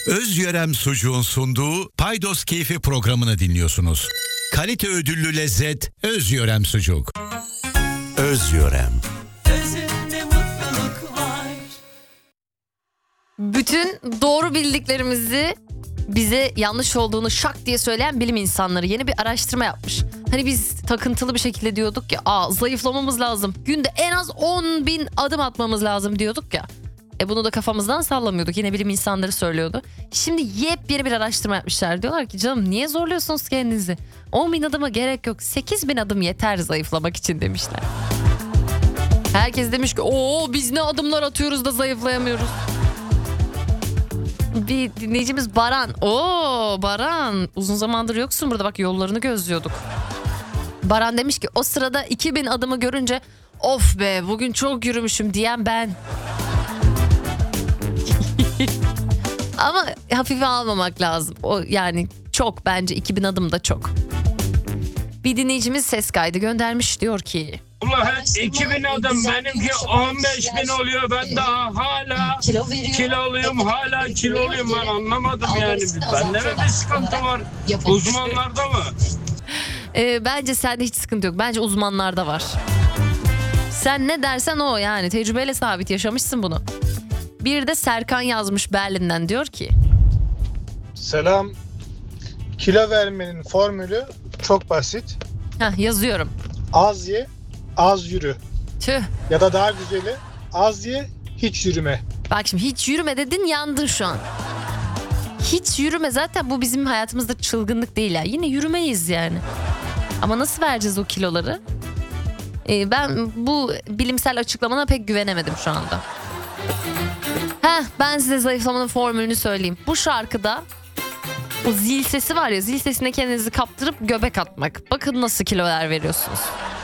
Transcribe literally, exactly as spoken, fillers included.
Özyörem Sucuğun sunduğu Paydos Keyfi programını dinliyorsunuz. Kalite ödüllü lezzet Özyörem Sucuk. Özyörem. Özünde mutluluk var. Bütün doğru bildiklerimizi bize yanlış olduğunu şak diye söyleyen bilim insanları yeni bir araştırma yapmış. Hani biz takıntılı bir şekilde diyorduk ya, aa zayıflamamız lazım. Günde en az on bin adım atmamız lazım diyorduk ya. E bunu da kafamızdan sallamıyorduk. Yine bilim insanları söylüyordu. Şimdi yepyeni bir araştırma yapmışlar. Diyorlar ki canım niye zorluyorsunuz kendinizi? on bin adıma gerek yok. sekiz bin adım yeter zayıflamak için demişler. Herkes demiş ki ooo biz ne adımlar atıyoruz da zayıflayamıyoruz. Bir dinleyicimiz Baran. Oo Baran uzun zamandır yoksun burada, bak yollarını gözlüyorduk. Baran demiş ki o sırada iki bin adımı görünce of be bugün çok yürümüşüm diyen ben. Ama hafife almamak lazım. O yani çok, bence iki bin adım da çok. Bir dinleyicimiz ses kaydı göndermiş, diyor ki Allah iki bin adım, benimki on beş bin oluyor, ben daha hala kiloluyum, hala kiloluyum, ben anlamadım yani. Bende mi bir sıkıntı var, uzmanlarda mı? Ee, bence sende hiç sıkıntı yok, bence uzmanlarda var. Sen ne dersen o, yani tecrübeyle sabit yaşamışsın bunu. Bir de Serkan yazmış Berlin'den, diyor ki Selam. Kilo vermenin formülü çok basit. Heh, yazıyorum. Az ye, az yürü. Tüh. Ya da daha güzeli, az ye, hiç yürüme. Bak şimdi hiç yürüme dedin, yandın şu an. Hiç yürüme, zaten bu bizim hayatımızda çılgınlık değil ya. Yine yürümeyiz yani. Ama nasıl vereceğiz o kiloları? Ee, ben bu bilimsel açıklamana pek güvenemedim şu anda. Heh, ben size zayıflamanın formülünü söyleyeyim. Bu şarkıda o zil sesi var ya, zil sesine kendinizi kaptırıp göbek atmak. Bakın nasıl kilolar veriyorsunuz.